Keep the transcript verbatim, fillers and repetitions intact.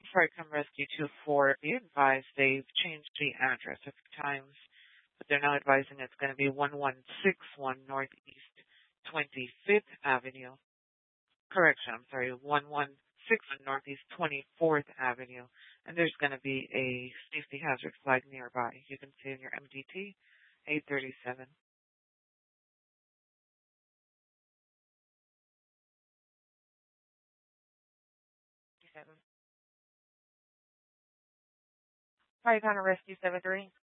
Fricom Rescue two four, be advised they've changed the address a few times, but they're now advising it's going to be one one six one Northeast twenty-fifth Avenue. Correction, I'm sorry, one one six one Northeast twenty-fourth Avenue. And there's going to be a safety hazard flag nearby. You can see in your M D T eight thirty-seven. Hi, Connor Rescue seven three.